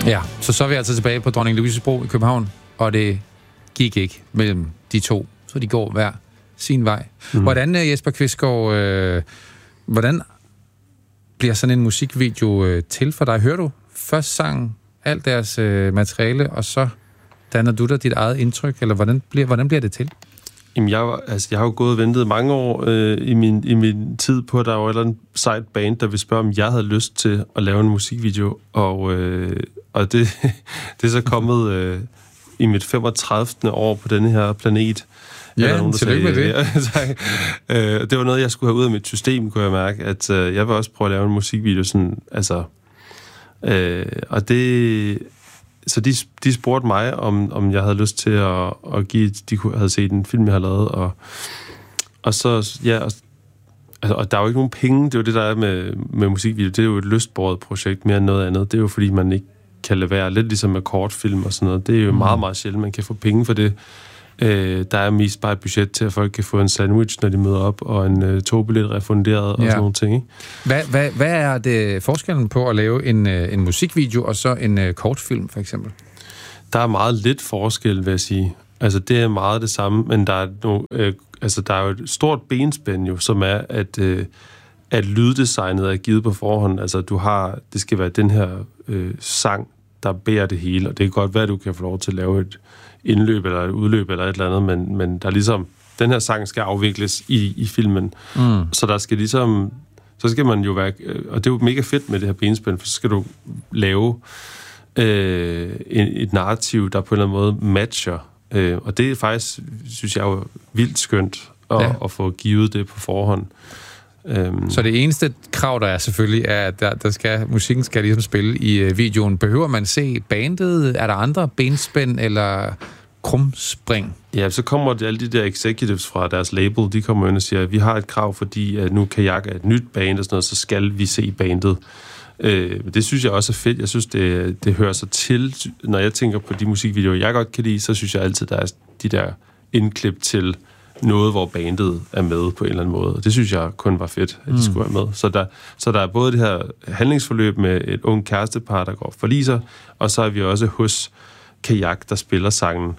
Ja, så er vi altså tilbage på Dronning Louises Bro i København, og det gik ikke mellem de to, så de går hver sin vej. Hvordan, Jesper Kvistgaard, hvordan bliver sådan en musikvideo til for dig? Hører du først sang, alt deres materiale, og så danner du dig dit eget indtryk, eller hvordan bliver det til? Jamen, jeg har jo gået og ventet mange år i min tid på, at der var et eller andet sejt band, der ville spørge, om jeg havde lyst til at lave en musikvideo, og det er så kommet i mit 35. år på denne her planet. Ja, tillykke med det. Det var noget, jeg skulle have ud af mit system, kunne jeg mærke, at jeg vil også prøve at lave en musikvideo, sådan, altså, og det... Så de spurgte mig, om jeg havde lyst til at give... De havde set en film, jeg havde lavet, og så... Ja, og der er jo ikke nogen penge. Det er jo det, der er med musikvideo. Det er jo et lystbåret projekt mere end noget andet. Det er jo, fordi man ikke kan lade være. Lidt ligesom med kortfilm og sådan noget. Det er jo meget, meget sjældent, man kan få penge for det. Der er mest bare et budget til, at folk kan få en sandwich, når de møder op, og en togbillet refunderet og sådan nogle ting, ikke? Hvad er det forskellen på at lave en musikvideo og så en kortfilm, for eksempel? Der er meget lidt forskel, vil jeg sige. Altså, det er meget det samme, men der er der er jo et stort benspænd jo, som er, at lyddesignet er givet på forhånd. Altså, det skal være den her sang, der bærer det hele, og det kan godt være, at du kan få lov til at lave et indløb eller et udløb eller et eller andet, men der er ligesom, den her sang skal afvikles i filmen. Så der skal ligesom, så skal man jo være, og det er jo mega fedt med det her benspænd, for så skal du lave et narrativ, der på en eller anden måde matcher. Og det er faktisk, synes jeg jo, vildt skønt at få givet det på forhånd. Så det eneste krav, der er selvfølgelig, er, at musikken skal ligesom spille i videoen. Behøver man se bandet? Er der andre benspænd eller krumspring? Ja, så kommer alle de der executives fra deres label, de kommer ind og siger, at vi har et krav, fordi at nu Kajak er et nyt band og sådan noget, så skal vi se bandet. Det synes jeg også er fedt. Jeg synes, det hører sig til. Når jeg tænker på de musikvideoer, jeg godt kan lide, så synes jeg altid, der er de der indklip til noget, hvor bandet er med på en eller anden måde. Det synes jeg kun var fedt, at de skulle være med. Så der er både det her handlingsforløb med et ung kærestepar, der går forliser, og så er vi også hos Kajak, der spiller sangen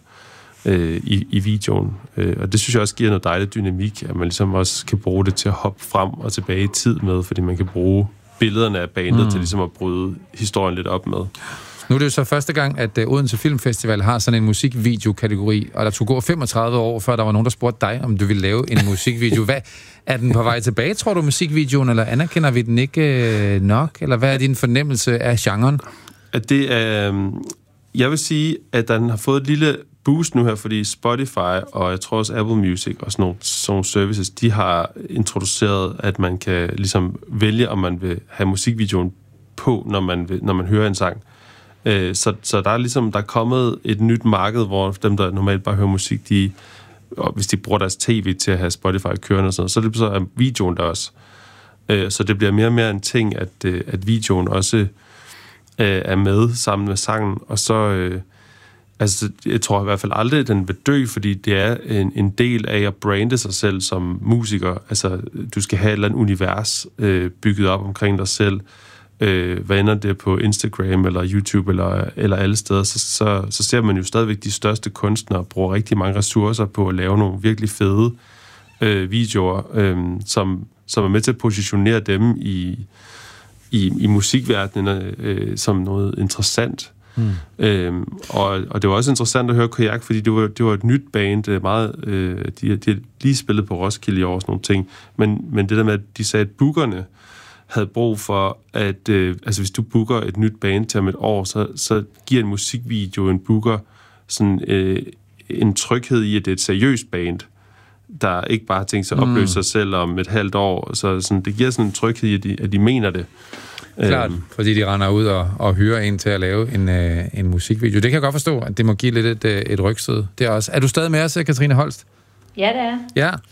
i videoen. Og det synes jeg også giver noget dejligt dynamik, at man ligesom også kan bruge det til at hoppe frem og tilbage i tid med, fordi man kan bruge billederne af bandet til ligesom at bryde historien lidt op med. Nu er det jo så første gang, at Odense Filmfestival har sådan en musikvideo-kategori, og der skulle gå 35 år, før der var nogen, der spurgte dig, om du ville lave en musikvideo. Er den på vej tilbage, tror du, musikvideoen, eller anerkender vi den ikke nok? Eller hvad er din fornemmelse af genren? At det er... Jeg vil sige, at den har fået et lille boost nu her, fordi Spotify og jeg tror også Apple Music og sådan nogle services, de har introduceret, at man kan ligesom vælge, om man vil have musikvideoen på, når man hører en sang. Så der er ligesom, der er kommet et nyt marked, hvor dem, der normalt bare hører musik, og hvis de bruger deres tv til at have Spotify kørende og sådan noget, så er videoen der også. Så det bliver mere og mere en ting, at videoen også er med sammen med sangen, og så jeg tror i hvert fald aldrig, at den vil dø, fordi det er en del af at brande sig selv som musiker. Altså, du skal have et eller andet univers bygget op omkring dig selv. Hvad ender det på Instagram eller YouTube eller alle steder, så ser man jo stadigvæk de største kunstnere bruger rigtig mange ressourcer på at lave nogle virkelig fede videoer, som er med til at positionere dem i musikverdenen som noget interessant. Og det var også interessant at høre Kajak, fordi det var et nyt band, de har lige spillet på Roskilde i år og sådan nogle ting, men det der med, at de sagde, at bookerne havde brug for, at hvis du booker et nyt band til om et år, så giver en musikvideo en booker sådan en tryghed i, at det er et seriøst band, der ikke bare har tænkt sig at opløse sig selv om et halvt år. Så sådan, det giver sådan en tryghed i, at de mener det. Klart, fordi de render ud og hyrer en til at lave en musikvideo. Det kan jeg godt forstå, at det må give lidt et rygstød. Det er også. Er du stadig med os, Katrine Holst? Ja, det er.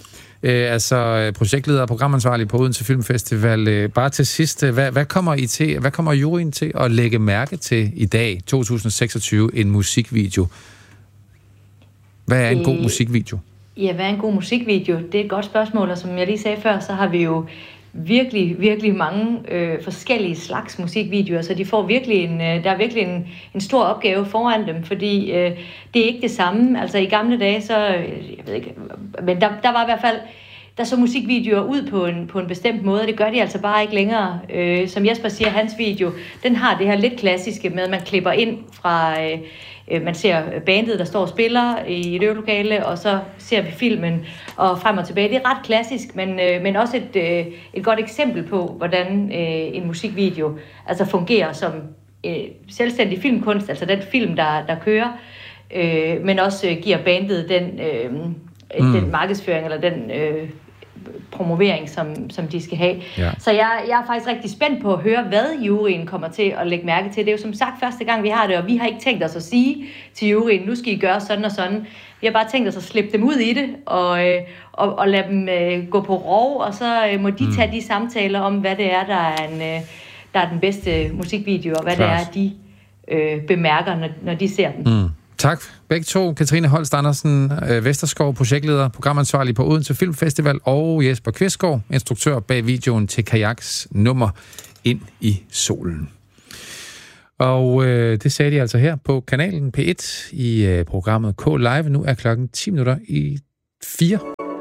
Ja. Projektleder og programansvarlig på Odense Filmfestival. Bare til sidst, hvad kommer juryen til at lægge mærke til i dag, 2026, en musikvideo? Hvad er en god musikvideo? Ja, hvad er en god musikvideo? Det er et godt spørgsmål, og som jeg lige sagde før, så har vi jo virkelig, virkelig mange forskellige slags musikvideoer, så de får virkelig der er virkelig en stor opgave foran dem, fordi det er ikke det samme. Altså i gamle dage, så, jeg ved ikke, men der var i hvert fald, der så musikvideoer ud på en bestemt måde, og det gør de altså bare ikke længere. Som Jesper siger, hans video, den har det her lidt klassiske med, at man klipper ind fra... Man ser bandet, der står og spiller i et øvelokale, og så ser vi filmen og frem og tilbage. Det er ret klassisk, men også et godt eksempel på, hvordan en musikvideo altså fungerer som selvstændig filmkunst, altså den film, der kører, men også giver bandet den markedsføring eller den promovering, som de skal have. Ja. Så jeg er faktisk rigtig spændt på at høre, hvad juryen kommer til at lægge mærke til. Det er jo som sagt første gang, vi har det, og vi har ikke tænkt os at sige til juryen, nu skal I gøre sådan og sådan. Vi har bare tænkt os at slippe dem ud i det, og lade dem gå på rov, og så må de tage de samtaler om, hvad det er, der er den bedste musikvideo, og hvad det er, de bemærker, når de ser den. Tak. Begge to. Katrine Holst Andersen, Vesterskov, projektleder, programansvarlig på Odense Filmfestival, og Jesper Kvistgaard, instruktør bag videoen til Kajaks nummer Ind i solen. Og det sagde de altså her på kanalen P1 i programmet K Live. Nu er klokken 4:10.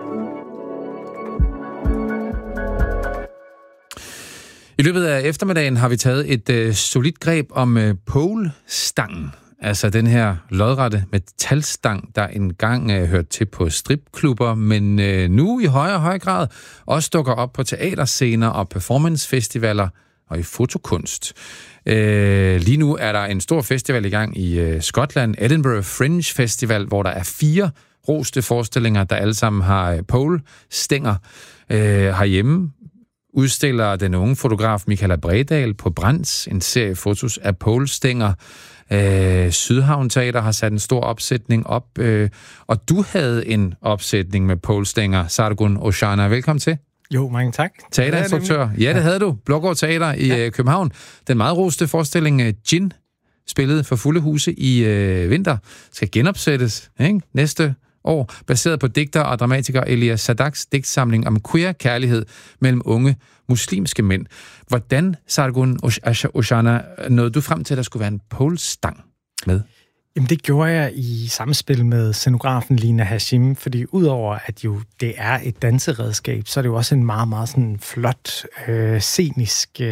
I løbet af eftermiddagen har vi taget et solidt greb om polestangen. Altså den her lodrette metalstang, der engang hørte til på stripklubber, men nu i højere grad også dukker op på teaterscener og performancefestivaler og i fotokunst. Lige nu er der en stor festival i gang i Skotland, Edinburgh Fringe Festival, hvor der er 4 roste forestillinger, der alle sammen har polestænger herhjemme. Udstiller den unge fotograf Michaela Bredal på Brands en serie fotos af polestænger. Sydhavn Teater har sat en stor opsætning op, og du havde en opsætning med polestænger. Sargun Oshana, velkommen til. Jo, mange tak. Teaterinstruktør. Ja, det havde du. Blågård Teater i København. Den meget roste forestilling Djinn, spillet for fulde huse i vinter, skal genopsættes næste år, baseret på digter og dramatiker Elias Sadaks digtsamling om queer kærlighed mellem unge muslimske mænd. Hvordan, Sargun Oshana, nåede du frem til, at der skulle være en polestang med? Jamen, det gjorde jeg i samspil med scenografen Lina Hashim, fordi udover at jo det er et danseredskab, så er det jo også en meget, meget sådan flot, scenisk,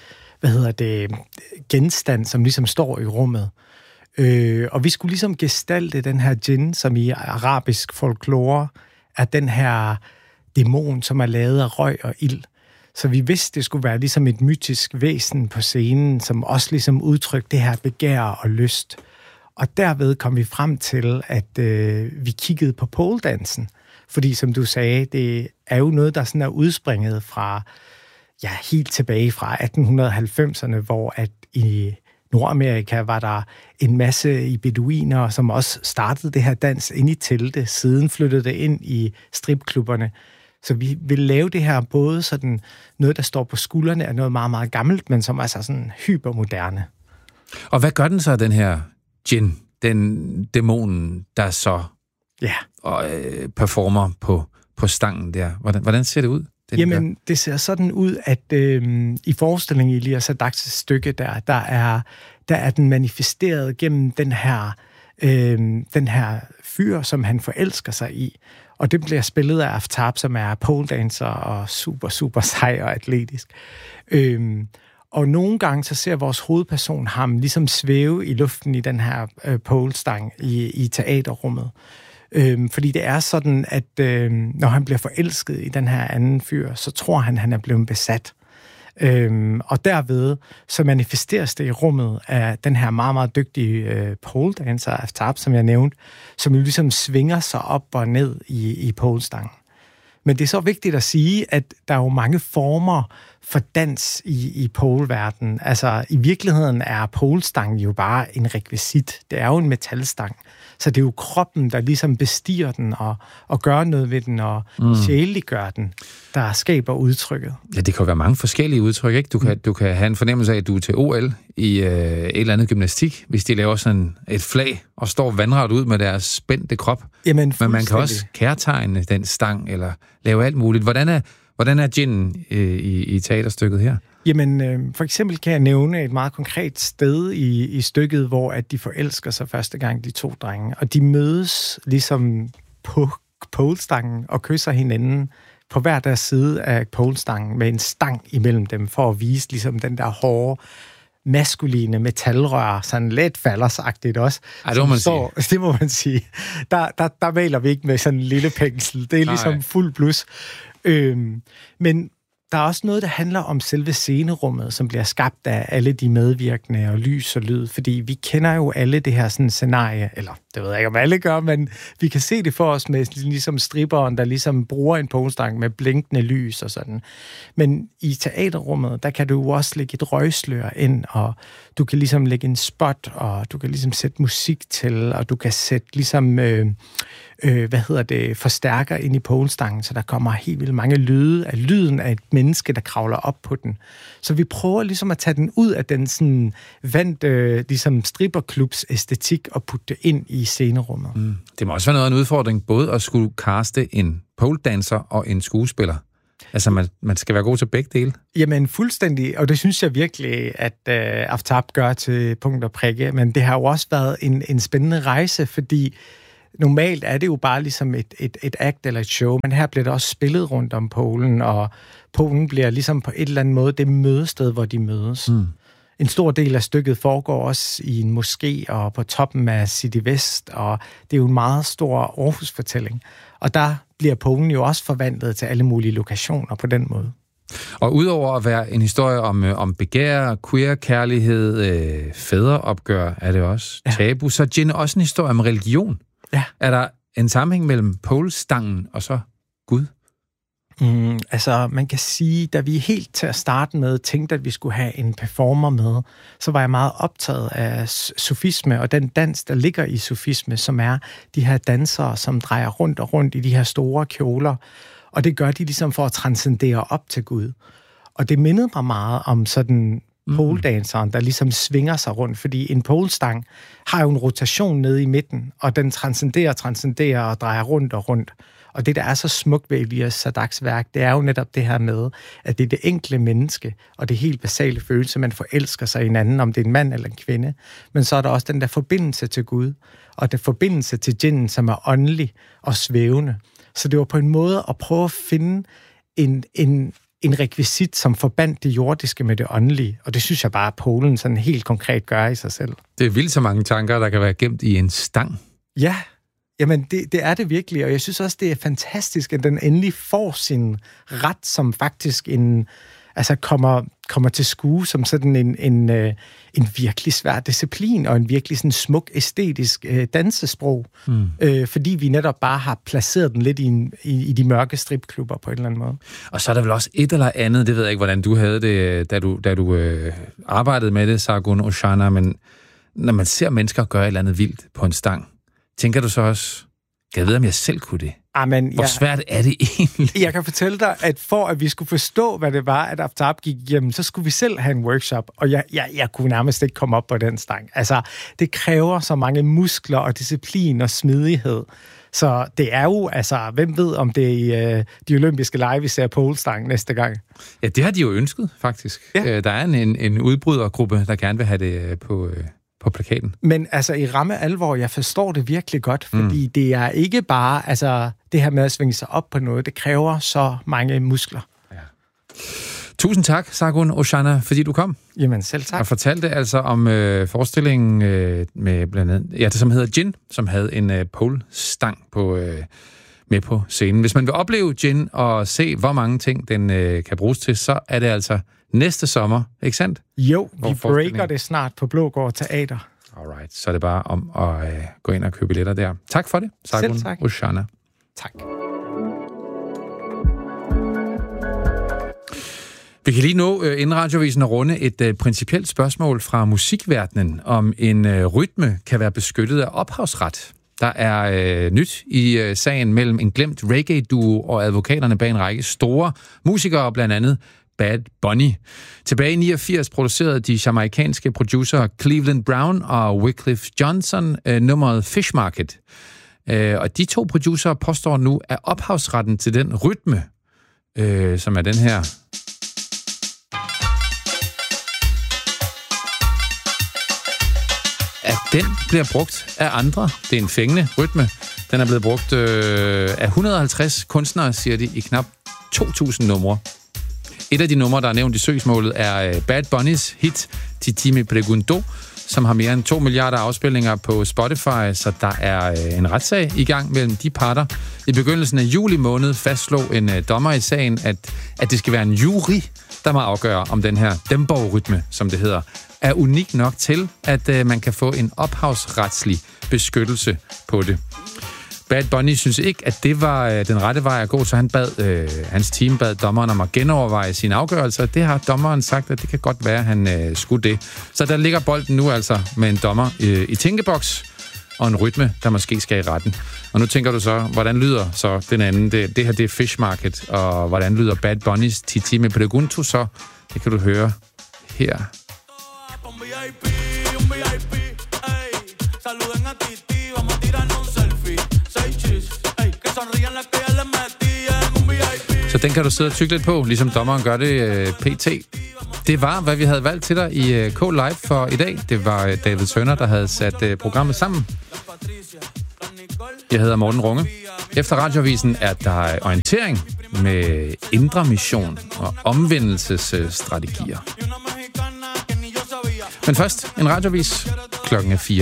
genstand, som ligesom står i rummet. Og vi skulle ligesom gestalte den her djinn, som i arabisk folklore er den her dæmon, som er lavet af røg og ild. Så vi vidste, det skulle være ligesom et mytisk væsen på scenen, som også ligesom udtrykte det her begær og lyst. Og derved kom vi frem til, at vi kiggede på poledansen. Fordi som du sagde, det er jo noget, der sådan er udspringet fra, helt tilbage fra 1890'erne, hvor at i Nordamerika var der en masse beduiner, som også startede det her dans ind i telte, siden flyttede det ind i stripklubberne. Så vi vil lave det her både sådan noget, der står på skuldrene, er noget meget, meget gammelt, men som er så sådan hypermoderne. Og hvad gør den så, den her djinn, den dæmonen, der så performer på stangen der? Hvordan ser det ud? Jamen, det ser sådan ud, at i forestillingen i Elias Sadaks stykke, der er den manifesteret gennem den her fyr, som han forelsker sig i. Og det bliver spillet af Aftab, som er poledancer og super, super sej og atletisk. Og nogle gange så ser vores hovedperson ham ligesom svæve i luften i den her polestang i teaterrummet. Fordi det er sådan, at når han bliver forelsket i den her anden fyr, så tror han er blevet besat. Og derved så manifesteres det i rummet af den her meget, meget dygtige poledancer, Aftab, som jeg nævnte, som jo ligesom svinger sig op og ned i polestangen. Men det er så vigtigt at sige, at der er jo mange former for dans i poleverdenen. Altså, i virkeligheden er polestangen jo bare en rekvisit. Det er jo en metalstang. Så det er jo kroppen, der ligesom bestiger den og gør noget ved den og sjældeliggør den, der skaber udtrykket. Ja, det kan jo være mange forskellige udtryk, ikke? Du kan have en fornemmelse af, at du er til OL i et eller andet gymnastik, hvis de laver sådan et flag og står vandret ud med deres spændte krop. Jamen, men man kan også kærtegne den stang eller lave alt muligt. Hvordan Hvordan er ginen i teaterstykket her? Jamen, for eksempel kan jeg nævne et meget konkret sted i stykket, hvor at de forelsker sig første gang, de to drenge. Og de mødes ligesom på polestangen og kysser hinanden på hver deres side af polestangen med en stang imellem dem, for at vise ligesom den der hårde, maskuline metalrør, sådan lidt faldersagtigt også. Ej, det må man sige. Det må man sige. Der maler vi ikke med sådan en lille pensel. Det er ligesom fuld blus. Men der er også noget, der handler om selve scenerummet, som bliver skabt af alle de medvirkende og lys og lyd, fordi vi kender jo alle det her sådan scenarie, eller det ved jeg ikke, om alle gør, men vi kan se det for os med ligesom stripperen, der ligesom bruger en polestang med blinkende lys og sådan. Men i teaterrummet, der kan du jo også lægge et røgslør ind, og du kan ligesom lægge en spot, og du kan ligesom sætte musik til, og du kan sætte ligesom forstærker ind i polestangen, så der kommer helt vildt mange lyde af lyden af et menneske, der kravler op på den. Så vi prøver ligesom at tage den ud af den sådan vandt ligesom stripperklubs æstetik og putte det ind i scenerummet. Mm. Det må også være noget af en udfordring, både at skulle caste en poledancer og en skuespiller. Altså, man skal være god til begge dele. Jamen, fuldstændig, og det synes jeg virkelig, at Aftab gør til punkt og prikke, men det har jo også været en spændende rejse, fordi normalt er det jo bare ligesom et act eller et show, men her bliver det også spillet rundt om polen, og polen bliver ligesom på et eller andet måde det mødested, hvor de mødes. Mm. En stor del af stykket foregår også i en moské og på toppen af City Vest, og det er jo en meget stor Aarhus-fortælling. Og der bliver polen jo også forvandlet til alle mulige lokationer på den måde. Og udover at være en historie om begær, queer-kærlighed, fædreopgør er det også, tabu, så er Gin også en historie om religion. Ja. Er der en sammenhæng mellem polestangen og så Gud? Altså, man kan sige, da vi helt til at starte med tænkte, at vi skulle have en performer med, så var jeg meget optaget af sufisme og den dans, der ligger i sufisme, som er de her dansere, som drejer rundt og rundt i de her store kjoler. Og det gør de ligesom for at transcendere op til Gud. Og det mindede mig meget om sådan poledanseren, der ligesom svinger sig rundt, fordi en polestang har jo en rotation nede i midten, og den transcenderer og drejer rundt og rundt. Og det, der er så smukt ved Elias Sadaks værk, det er jo netop det her med, at det er det enkle menneske, og det helt basale følelse, man forelsker sig i hinanden, om det er en mand eller en kvinde. Men så er der også den der forbindelse til Gud, og den forbindelse til djinnen, som er åndelig og svævende. Så det var på en måde at prøve at finde en rekvisit, som forbandt det jordiske med det åndelige. Og det synes jeg bare, at Polen sådan helt konkret gør i sig selv. Det er vildt så mange tanker, der kan være gemt i en stang. Ja, jamen det er det virkelig. Og jeg synes også, det er fantastisk, at den endelig får sin ret, som faktisk kommer til skue som sådan en virkelig svær disciplin, og en virkelig sådan smuk, æstetisk dansesprog. Fordi vi netop bare har placeret den lidt i de mørke stripklubber på en eller anden måde. Og så er der vel også et eller andet, det ved jeg ikke, hvordan du havde det, da du arbejdede med det, Sargun Oshana, men når man ser mennesker gøre et eller andet vildt på en stang, tænker du så også, kan jeg vide, om jeg selv kunne det? Amen, hvor svært er det egentlig? Jeg kan fortælle dig, at for at vi skulle forstå, hvad det var, at Aftab gik hjem, så skulle vi selv have en workshop, og jeg kunne nærmest ikke komme op på den stang. Altså, det kræver så mange muskler og disciplin og smidighed. Så det er jo, altså, hvem ved, om det er de olympiske lege, vi ser polestang næste gang? Ja, det har de jo ønsket, faktisk. Ja. Der er en udbrydergruppe, der gerne vil have det på plakaten. Men altså i ramme alvor, jeg forstår det virkelig godt, fordi det er ikke bare, altså det her med at svinge sig op på noget, det kræver så mange muskler. Ja. Tusind tak, Sargun Oshana, fordi du kom. Jamen selv tak. Og fortalte altså om forestillingen med blandt andet, det som hedder Gin, som havde en polestang med på scenen. Hvis man vil opleve Gin og se, hvor mange ting den kan bruges til, så er det altså næste sommer, ikke sandt? Jo, vi breaker det snart på Blågård Teater. Alright, så er det bare om at gå ind og købe billetter der. Tak for det, Sargun Oshana. Tak. Vi kan lige nå inden Radioavisen at runde et principielt spørgsmål fra musikverdenen, om en rytme kan være beskyttet af ophavsret. Der er nyt i sagen mellem en glemt reggae-duo og advokaterne bag en række store musikere, blandt andet Bad Bunny. Tilbage i 89 producerede de jamaikanske producer Cleveland Brown og Wycliffe Johnson nummeret Fish Market. Og de to producer påstår nu, at ophavsretten til den rytme som er den her. At den bliver brugt af andre. Det er en fængende rytme. Den er blevet brugt af 150 kunstnere, siger de, i knap 2.000 numre. Et af de numre, der er nævnt i søgsmålet, er Bad Bunny's hit Titi Me Pregunto, som har mere end 2 milliarder afspilninger på Spotify, så der er en retssag i gang mellem de parter. I begyndelsen af juli måned fastslog en dommer i sagen, at det skal være en jury, der må afgøre, om den her dembow-rytme, som det hedder, er unik nok til, at man kan få en ophavsretslig beskyttelse på det. Bad Bunny synes ikke, at det var den rette vej at gå, så hans team bad dommeren om at genoverveje sine afgørelser. Det har dommeren sagt, at det kan godt være, at han skulle det. Så der ligger bolden nu altså med en dommer i tænkeboks og en rytme, der måske skal i retten. Og nu tænker du så, hvordan lyder så den anden? Det her, det er Fish Market, og hvordan lyder Bad Bunny's Titi Me Pregunto så? Det kan du høre her. Så den kan du sidde og tygge lidt på, ligesom dommeren gør det pt. Det var, hvad vi havde valgt til dig i K-Live for i dag. Det var David Turner, der havde sat programmet sammen. Jeg hedder Morten Runge. Efter Radioavisen er der orientering med indre mission og omvendelsesstrategier. Men først en radioavis. Klokken er 4.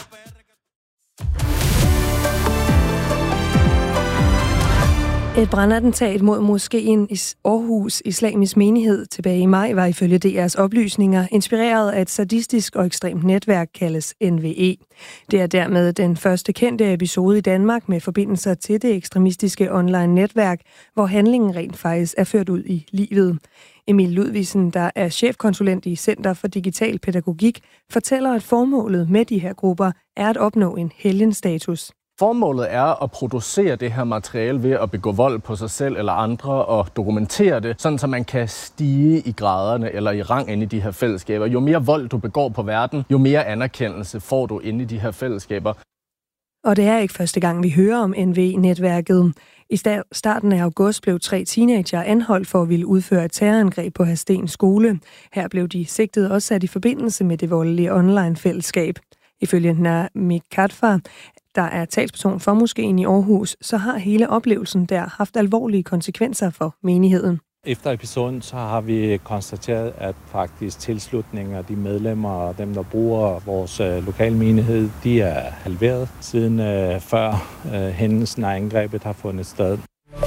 Et brandattentat mod moskeen i Aarhus Islamisk Menighed tilbage i maj var ifølge DR's oplysninger inspireret af et sadistisk og ekstremt netværk, kaldes NVE. Det er dermed den første kendte episode i Danmark med forbindelser til det ekstremistiske online netværk, hvor handlingen rent faktisk er ført ud i livet. Emil Ludvigsen, der er chefkonsulent i Center for Digital Pædagogik, fortæller, at formålet med de her grupper er at opnå en helgenstatus. Formålet er at producere det her materiale ved at begå vold på sig selv eller andre og dokumentere det, sådan så man kan stige i graderne eller i rang inde i de her fællesskaber. Jo mere vold du begår på verden, jo mere anerkendelse får du inde i de her fællesskaber. Og det er ikke første gang, vi hører om NV-netværket. I starten af august blev 3 teenager anholdt for at ville udføre et terrorangreb på Hadsten skole. Her blev de sigtet også sat i forbindelse med det voldelige online-fællesskab. Ifølge Namik Katfar, der er talsperson for moskeen i Aarhus, så har hele oplevelsen der haft alvorlige konsekvenser for menigheden. Efter episoden så har vi konstateret, at faktisk tilslutningen af de medlemmer og dem, der bruger vores lokale menighed, de er halveret siden før hændelsen af angrebet har fundet sted.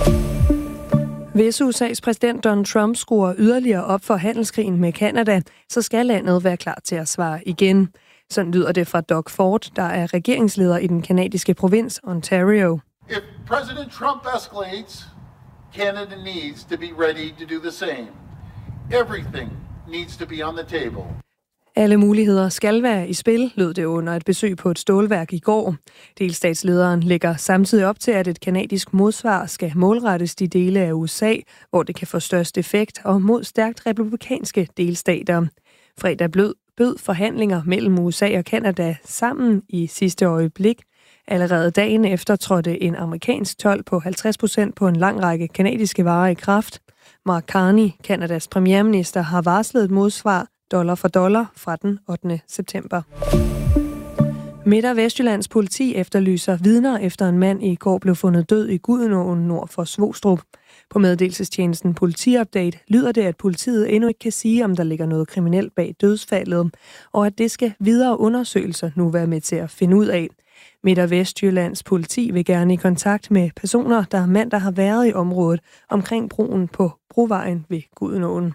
Hvis USA's præsident Donald Trump skruer yderligere op for handelskrigen med Canada, så skal landet være klar til at svare igen. Sådan lyder det fra Doug Ford, der er regeringsleder i den kanadiske provins Ontario. If President Trump escalates, Canada needs to be ready to do the same. Everything needs to be on the table. Alle muligheder skal være i spil, lød det under et besøg på et stålværk i går. Delstatslederen lægger samtidig op til, at et kanadisk modsvar skal målrettes de dele af USA, hvor det kan få størst effekt, og mod stærkt republikanske delstater. Fredag bød forhandlinger mellem USA og Canada sammen i sidste øjeblik. Allerede dagen efter trådte en amerikansk told på 50% på en lang række kanadiske varer i kraft. Mark Carney, Canadas premierminister, har varslet et modsvar dollar for dollar fra den 8. september. Midt- og Vestjyllands politi efterlyser vidner efter en mand i går blev fundet død i Gudenåen nord for Svostrup. På meddelelsestjenesten Politiupdate lyder det, at politiet endnu ikke kan sige, om der ligger noget kriminelt bag dødsfaldet, og at det skal videre undersøgelser nu være med til at finde ud af. Midt- og Vestjyllands politi vil gerne i kontakt med personer, der mandag har været i området omkring broen på Brovejen ved Gudenåen.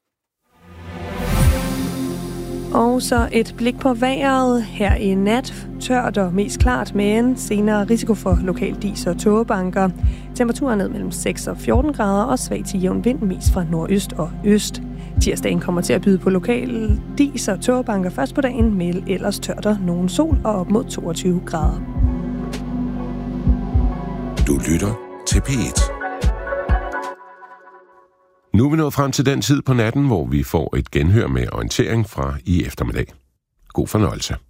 Og så et blik på vejret her i nat. Tørt og mest klart, men senere risiko for lokal dis- og tågebanker. Temperaturen ned mellem 6 og 14 grader og svag til jævn vind, mest fra nordøst og øst. Tirsdagen kommer til at byde på lokal dis- og tågebanker først på dagen, men ellers tørt og nogen sol og op mod 22 grader. Du lytter til P1. Nu er vi nået frem til den tid på natten, hvor vi får et genhør med orientering fra i eftermiddag. God fornøjelse.